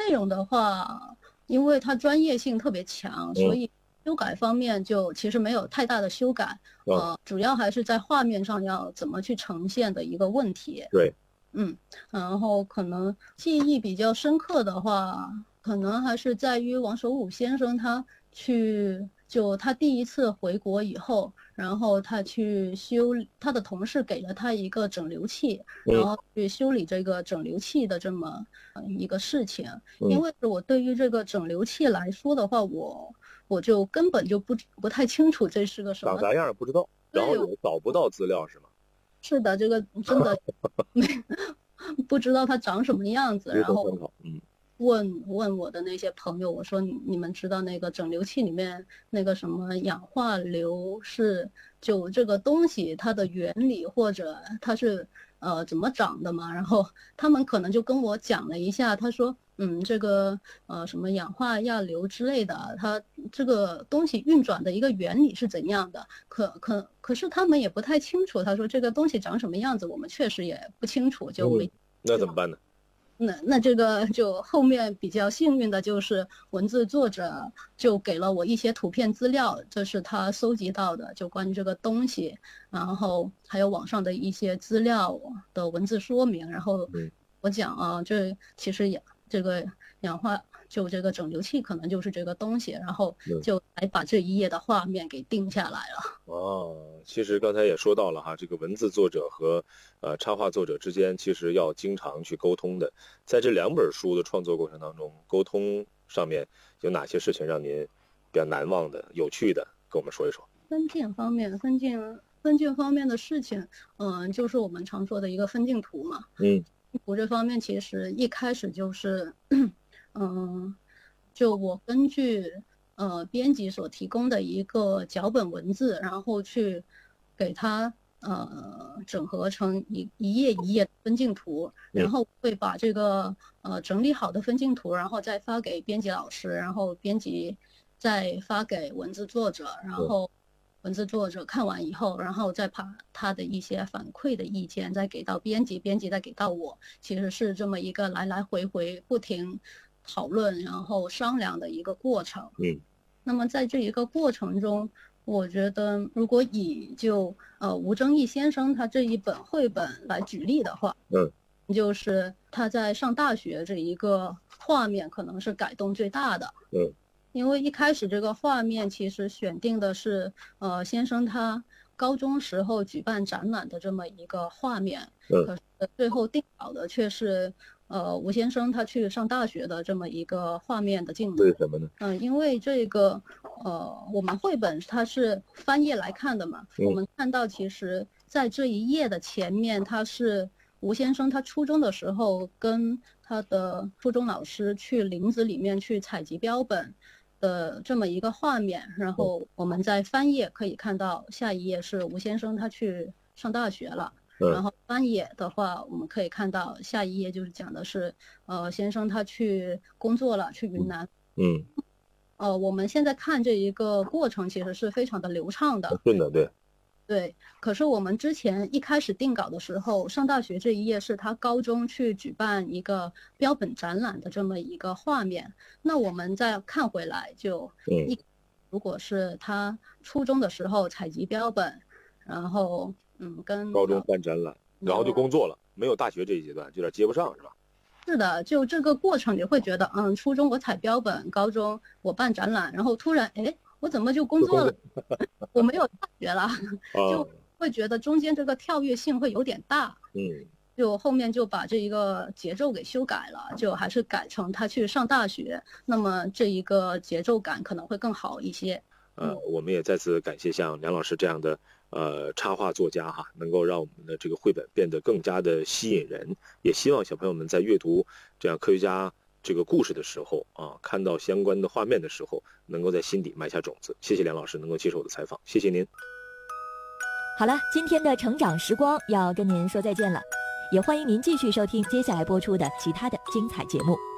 内容的话，因为它专业性特别强，所以修改方面就其实没有太大的修改，主要还是在画面上要怎么去呈现的一个问题。 对， 然后可能记忆比较深刻的话，可能还是在于王守武先生他第一次回国以后，然后他去他的同事给了他一个整流器，然后去修理这个整流器的这么一个事情。因为我对于这个整流器来说的话，我就根本就不太清楚这是个什么长啥样不知道，然后也找不到资料是吗？ 是的，这个真的不知道它长什么样子，然后问我的那些朋友，我说你们知道那个整流器里面那个什么氧化硫是就这个东西它的原理或者它是怎么长的嘛？然后他们可能就跟我讲了一下，他说这个什么氧化亚硫之类的，它这个东西运转的一个原理是怎样的？可是他们也不太清楚，他说这个东西长什么样子，我们确实也不清楚，就没。 那怎么办呢？ 那这个就后面比较幸运的就是文字作者就给了我一些图片资料，这是他搜集到的就关于这个东西，然后还有网上的一些资料的文字说明，然后我讲这其实这个氧化就这个整流器可能就是这个东西，然后就来把这一页的画面给定下来了。 其实刚才也说到了哈，这个文字作者和插画作者之间其实要经常去沟通的。在这两本书的创作过程当中，沟通上面有哪些事情让您比较难忘的、有趣的，跟我们说一说？ 分镜方面的事情，就是我们常说的一个分镜图嘛。图这方面其实一开始就是就我根据编辑所提供的一个脚本文字，然后去给它整合成一页一页的分镜图，然后会把这个整理好的分镜图，然后再发给编辑老师，然后编辑再发给文字作者，然后文字作者看完以后，然后再把他的一些反馈的意见再给到编辑，编辑再给到我，其实是这么一个来来回回不停讨论然后商量的一个过程。那么在这一个过程中，我觉得如果以吴正义先生他这一本绘本来举例的话，就是他在上大学这一个画面可能是改动最大的。因为一开始这个画面其实选定的是先生他高中时候举办展览的这么一个画面，可是最后定稿的却是吴先生他去上大学的这么一个画面的镜头。 为什么呢？ 因为这个我们绘本它是翻页来看的嘛，我们看到其实在这一页的前面，它是吴先生他初中的时候跟他的初中老师去林子里面去采集标本的这么一个画面，然后我们在翻页可以看到下一页是吴先生他去上大学了，然后翻页的话我们可以看到下一页就是讲的是先生他去工作了，去云南。我们现在看这一个过程其实是非常的流畅的。 顺的， 对，可是我们之前一开始定稿的时候，上大学这一页是他高中去举办一个标本展览的这么一个画面。那我们再看回来就如果是他初中的时候采集标本，然后跟高中办展览，然后就工作了，没有大学这一阶段，有点接不上是吧？ 是的，就这个过程你会觉得初中我采标本，高中我办展览，然后突然我怎么就工作了？我没有大学了，就会觉得中间这个跳跃性会有点大。就后面就把这一个节奏给修改了，就还是改成他去上大学，那么这一个节奏感可能会更好一些。 我们也再次感谢像梁老师这样的插画作家哈，能够让我们的这个绘本变得更加的吸引人。也希望小朋友们在阅读这样科学家这个故事的时候看到相关的画面的时候，能够在心底埋下种子。谢谢梁老师能够接受我的采访，谢谢您。 好了，今天的成长时光要跟您说再见了，也欢迎您继续收听接下来播出的其他的精彩节目。